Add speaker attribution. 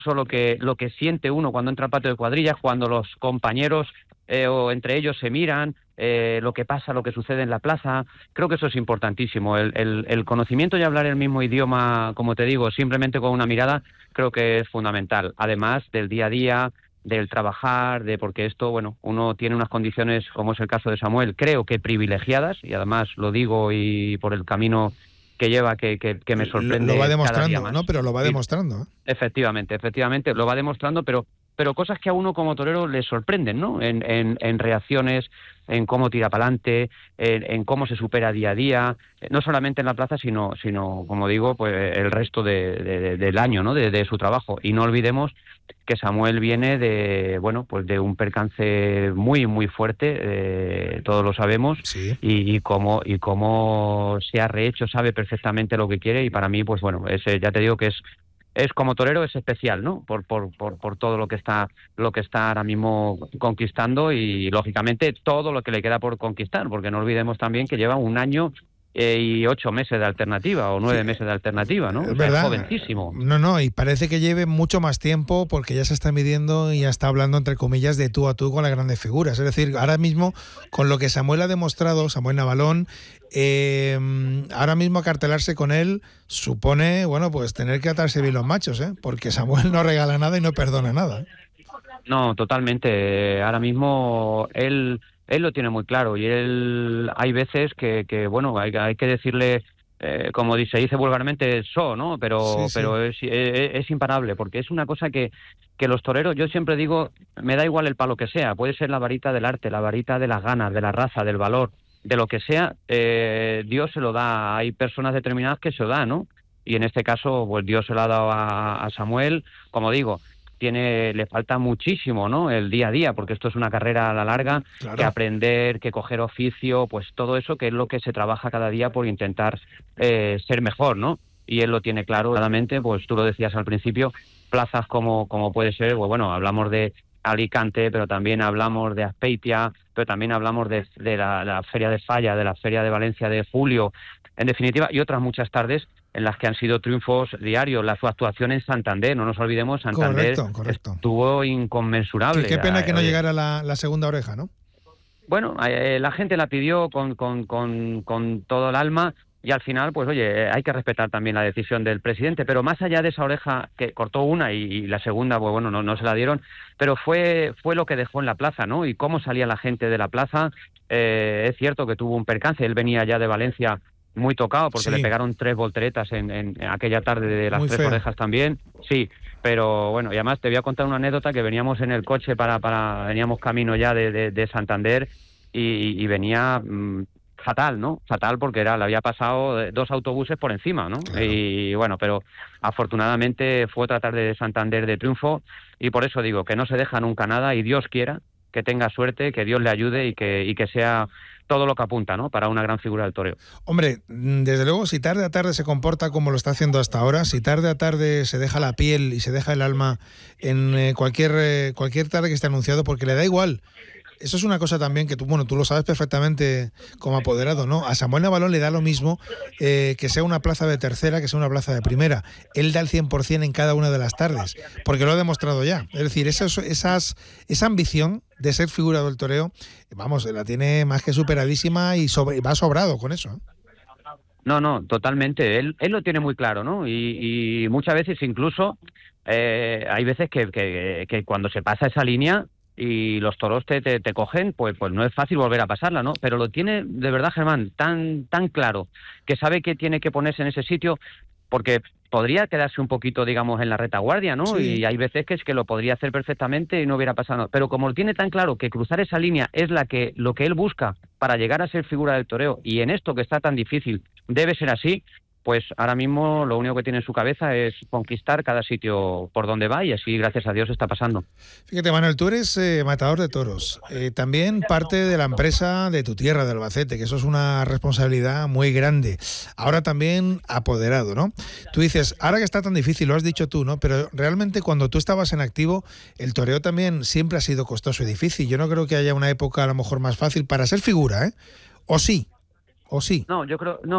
Speaker 1: lo que siente uno cuando entra al patio de cuadrillas, cuando los compañeros o entre ellos se miran, lo que pasa, lo que sucede en la plaza. Creo que eso es importantísimo. El conocimiento y hablar el mismo idioma, como te digo, simplemente con una mirada, creo que es fundamental. Además del día a día, del trabajar, porque esto, bueno, uno tiene unas condiciones, como es el caso de Samuel, creo que privilegiadas, y además lo digo y por el camino que lleva, que me sorprende.
Speaker 2: Lo va
Speaker 1: cada día
Speaker 2: demostrando,
Speaker 1: más.
Speaker 2: ¿no? Pero lo va demostrando.
Speaker 1: Efectivamente, lo va demostrando, pero cosas que a uno como torero le sorprenden, ¿no? En reacciones, en cómo tira para adelante, en cómo se supera día a día, no solamente en la plaza, sino como digo, pues el resto del año, ¿no? De su trabajo. Y no olvidemos que Samuel viene de un percance muy, muy fuerte, todos lo sabemos,
Speaker 2: Sí.
Speaker 1: y cómo se ha rehecho, sabe perfectamente lo que quiere, y para mí, pues bueno, ya te digo que es como torero, es especial, ¿no? Por todo lo que está ahora mismo conquistando, y lógicamente todo lo que le queda por conquistar, porque no olvidemos también que lleva 1 año y 8 meses de alternativa, o 9 meses de alternativa, ¿no?
Speaker 2: Es
Speaker 1: O sea,
Speaker 2: verdad.
Speaker 1: es jovencísimo.
Speaker 2: No, y parece que lleve mucho más tiempo porque ya se está midiendo y ya está hablando, entre comillas, de tú a tú con las grandes figuras. Es decir, ahora mismo, con lo que Samuel ha demostrado, Samuel Navalón, ahora mismo acartelarse con él supone, bueno, pues tener que atarse bien los machos, porque Samuel no regala nada y no perdona nada.
Speaker 1: No, totalmente. Ahora mismo él lo tiene muy claro, y hay veces que bueno, hay que decirle, como se dice vulgarmente, ¿no?
Speaker 2: Sí.
Speaker 1: Pero es imparable, porque es una cosa que los toreros, yo siempre digo, me da igual el palo que sea, puede ser la varita del arte, la varita de las ganas, de la raza, del valor, de lo que sea, Dios se lo da. Hay personas determinadas que se lo dan, ¿no? Y en este caso, pues Dios se lo ha dado a Samuel, como digo. Le falta muchísimo, ¿no? El día a día, porque esto es una carrera a la larga,
Speaker 2: Claro.
Speaker 1: que aprender, que coger oficio, pues todo eso, que es lo que se trabaja cada día por intentar ser mejor, ¿no? Y él lo tiene claro, claramente. Pues tú lo decías al principio, plazas como puede ser, pues bueno, hablamos de Alicante, pero también hablamos de Azpeitia, pero también hablamos de la Feria de Falla, de la Feria de Valencia de julio, en definitiva, y otras muchas tardes en las que han sido triunfos diarios. La su actuación en Santander, no nos olvidemos, Santander
Speaker 2: Correcto.
Speaker 1: estuvo inconmensurable.
Speaker 2: Qué pena que no llegara la segunda oreja, ¿no?
Speaker 1: Bueno, la gente la pidió con todo el alma, y al final, pues oye, hay que respetar también la decisión del presidente, pero más allá de esa oreja, que cortó una y la segunda, pues bueno, no se la dieron, pero fue lo que dejó en la plaza, ¿no? Y cómo salía la gente de la plaza. Es cierto que tuvo un percance, él venía ya de Valencia muy tocado, porque le pegaron 3 volteretas en aquella tarde de las 3 orejas también, sí, pero bueno, y además te voy a contar una anécdota, que veníamos en el coche veníamos camino ya de Santander, y venía fatal, ¿no? Fatal, porque le había pasado 2 autobuses por encima, ¿no?
Speaker 2: Claro.
Speaker 1: Y bueno, pero afortunadamente fue otra tarde de Santander de triunfo, y por eso digo que no se deja nunca nada, y Dios quiera que tenga suerte, que Dios le ayude, y que sea todo lo que apunta, ¿no? Para una gran figura del toreo.
Speaker 2: Hombre, desde luego, si tarde a tarde se comporta como lo está haciendo hasta ahora, si tarde a tarde se deja la piel y se deja el alma en cualquier tarde que esté anunciado, porque le da igual. Eso es una cosa también que tú lo sabes perfectamente como apoderado, ¿no? A Samuel Navalón le da lo mismo que sea una plaza de tercera, que sea una plaza de primera. Él da el 100% en cada una de las tardes, porque lo ha demostrado ya. Es decir, esa ambición de ser figura del toreo, vamos, la tiene más que superadísima, y va sobrado con eso, ¿eh?
Speaker 1: No, totalmente. Él lo tiene muy claro, ¿no? Y muchas veces incluso hay veces que cuando se pasa esa línea y los toros te cogen, pues no es fácil volver a pasarla, ¿no? Pero lo tiene, de verdad, Germán, tan claro, que sabe que tiene que ponerse en ese sitio, porque podría quedarse un poquito, digamos, en la retaguardia, ¿no?
Speaker 2: Sí.
Speaker 1: Y hay veces que lo podría hacer perfectamente y no hubiera pasado nada. Pero como lo tiene tan claro que cruzar esa línea es lo que él busca para llegar a ser figura del toreo, y en esto que está tan difícil debe ser así, pues ahora mismo lo único que tiene en su cabeza es conquistar cada sitio por donde va, y así, gracias a Dios, está pasando.
Speaker 2: Fíjate, Manuel, tú eres matador de toros, también parte de la empresa de tu tierra, de Albacete, que eso es una responsabilidad muy grande. Ahora también apoderado, ¿no? Tú dices, ahora que está tan difícil, lo has dicho tú, ¿no? Pero realmente cuando tú estabas en activo, el toreo también siempre ha sido costoso y difícil. Yo no creo que haya una época a lo mejor más fácil para ser figura, ¿eh? ¿O sí?
Speaker 1: No, yo creo